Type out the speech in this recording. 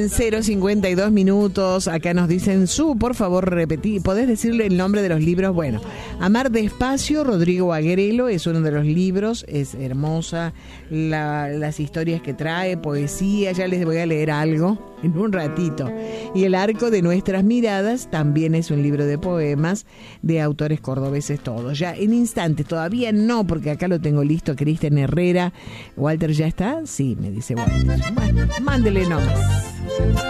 en 0:52 minutos. Acá nos dicen, por favor, repetí. ¿Podés decirle el nombre de los libros? Bueno, Amar Despacio, Rodrigo Agrelo, es uno de los libros. Es hermosa las historias que trae, poesía. Ya les voy a leer algo en un ratito. Y El Arco de Nuestras Miradas también es un libro de poemas de autores cordobeses todos. Ya en instantes, todavía no, porque acá lo tengo listo. Cristian Herrera. ¿Walter ya está? Sí, me dice Walter. Bueno, mándele nomás.